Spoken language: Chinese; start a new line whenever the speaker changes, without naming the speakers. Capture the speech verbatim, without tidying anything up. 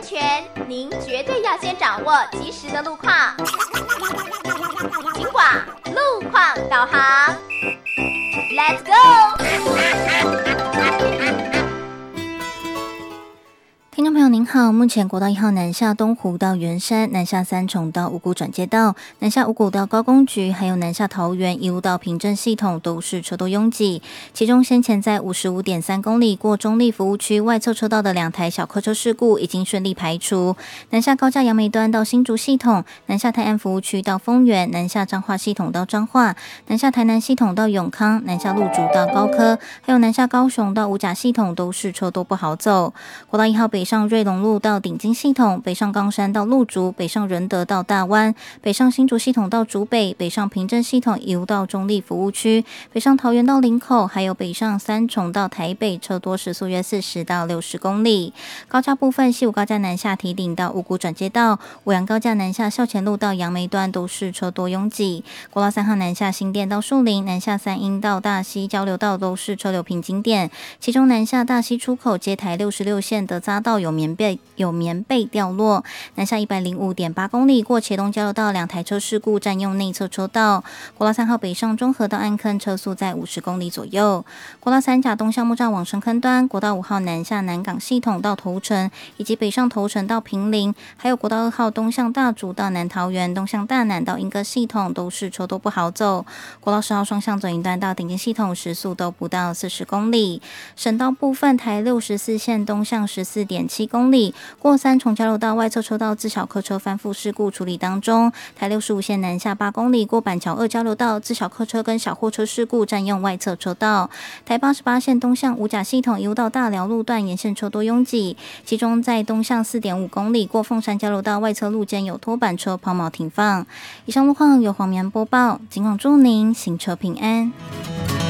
全，您绝对要先掌握及时的路况。警广路况导航 ，Let's go！
听众朋友您好，目前国道一号南下东湖到圆山、南下三重到五股转接道、南下五股到高工局，还有南下桃园一路到平镇系统都是车多拥挤。其中先前在 五十五点三公里过中立服务区外侧车道的两台小客车事故已经顺利排除。南下高架杨梅端到新竹系统，南下泰安服务区到丰原，南下彰化系统到彰化，南下台南系统到永康，南下鹿竹到高科，还有南下高雄到五甲系统都是车多不好走。国道一号北上瑞隆路到顶金系统，北上冈山到鹿竹，北上仁德到大湾，北上新竹系统到竹北，北上平镇系统一路到中立服务区，北上桃园到林口，还有北上三重到台北，车多时速约四十到六十公里。高架部分，西武高架南下堤顶到五股转接道，五杨高架南下校前路到杨梅段都是车多拥挤。国道三号南下新店到树林，南下三鹰到大溪交流道都是车流瓶颈点，其中南下大溪出口接台六十六线的匝道有棉被有棉被掉落，南下 一百零五点八公里过茄东交流道两台车事故占用内侧车道。国道三号北上中和到安坑车速在五十公里左右。国道三甲东向木栅往深坑端，国道五号南下南港系统到头城，以及北上头城到坪林，还有国道二号东向大竹到南桃园，东向大南到莺歌系统都是车多不好走。国道十号双向左营端到顶尖系统时速都不到四十公里。省道部分，台六十四线东向十四点七公里，过三重交流道外侧车道自小客车翻覆事故处理当中。台六十五线南下八公里，过板桥二交流道自小客车跟小货车事故占用外侧车道。台八十八线东向五甲系统一路到大寮路段沿线车多拥挤，其中在东向四点五公里过凤山交流道外侧路间有拖板车抛锚停放。以上路况由黄棉播报，警广祝您行车平安。